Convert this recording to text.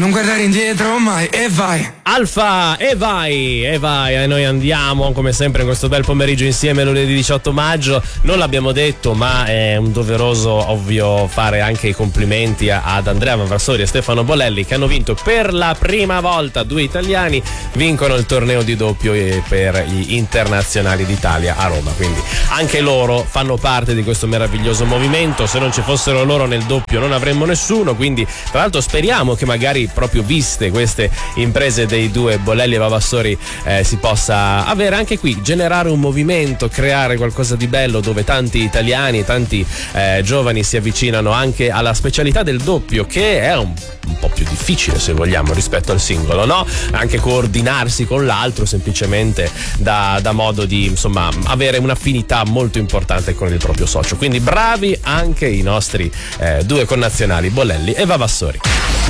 non guardare indietro mai, e vai. Alfa, e vai, e noi andiamo come sempre in questo bel pomeriggio insieme lunedì 18 maggio. Non l'abbiamo detto, ma è un doveroso ovvio fare anche i complimenti ad Andrea Vavassori e Stefano Bolelli, che hanno vinto per la prima volta, 2 italiani vincono il torneo di doppio per gli internazionali d'Italia a Roma, quindi anche loro fanno parte di questo meraviglioso movimento. Se non ci fossero loro nel doppio non avremmo nessuno, quindi tra l'altro speriamo che magari proprio viste queste imprese dei due Bolelli e Vavassori si possa avere anche qui, generare un movimento, creare qualcosa di bello dove tanti italiani, tanti giovani si avvicinano anche alla specialità del doppio, che è un po' più difficile se vogliamo rispetto al singolo, no? Anche coordinarsi con l'altro semplicemente dà modo di insomma avere un'affinità molto importante con il proprio socio, quindi bravi anche i nostri due connazionali Bolelli e Vavassori.